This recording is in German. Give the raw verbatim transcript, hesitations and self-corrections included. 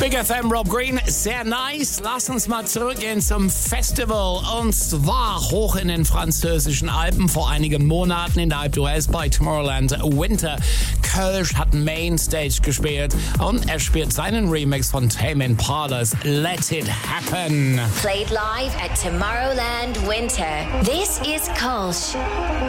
Big F M, Rob Green, sehr nice. Lass uns mal zurückgehen zum Festival. Und zwar hoch in den französischen Alpen vor einigen Monaten in der Alpe d'Huez bei Tomorrowland Winter. Kölsch hat Mainstage gespielt und er spielt seinen Remix von Tame Impala's Let It Happen. Played live at Tomorrowland Winter. This is Kölsch.